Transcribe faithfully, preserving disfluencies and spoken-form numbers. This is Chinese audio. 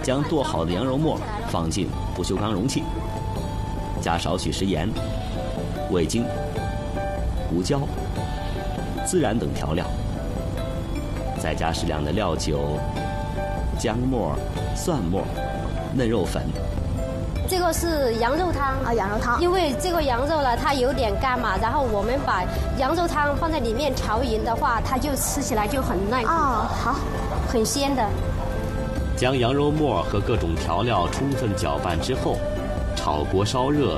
将剁好的羊肉末放进不锈钢容器，加少许食盐、味精、胡椒、孜然等调料，再加适量的料酒、姜末、蒜末、嫩肉粉。 这个是羊肉汤啊，羊肉汤。 因为这个羊肉呢，它有点干嘛，然后我们把羊肉汤放在里面调匀的话，它就吃起来就很耐口。 哦，好， 很鲜的。 将羊肉末和各种调料充分搅拌之后，炒锅烧热，